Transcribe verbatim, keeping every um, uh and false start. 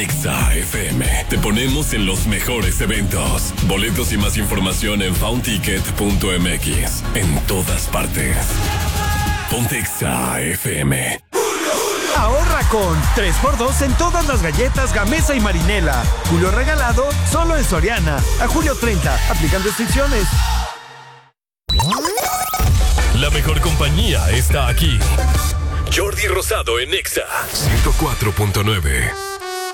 Exa F M. Te ponemos en los mejores eventos. Boletos y más información en foundticket punto m x. En todas partes. Ponte Exa F M. Ahorra con tres por dos en todas las galletas Gamesa y Marinela. Julio regalado solo en Soriana. A julio treinta. Aplican restricciones. La mejor compañía está aquí. Jordi Rosado en Exa ciento cuatro punto nueve.